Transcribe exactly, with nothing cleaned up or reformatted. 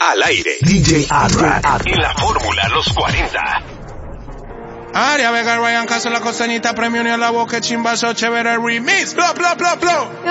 al aire. D J Adra. En la fórmula Los cuarenta. Aria Vega, Ryan Castro, la costañita, premio ni a la boca, chimbazo, chévere remix, bla, bla, bla, bla.